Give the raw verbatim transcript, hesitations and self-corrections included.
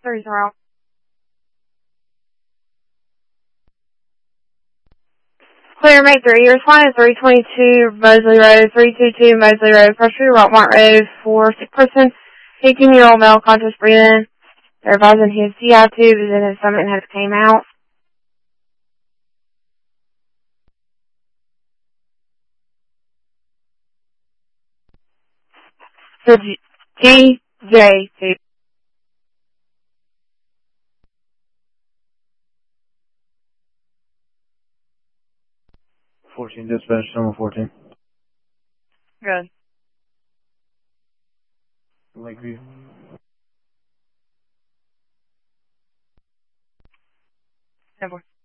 thirty route. Clear May three. Your respondent is three twenty-two Mosley Road, three twenty-two Mosley Road, First Street, Rockmont Road, for sick person, eighteen-year-old male, conscious breathing. They're advising his C I tube is in his stomach and has came out. So G J tube. fourteen dispatch, number fourteen. Good. Lakeview. Number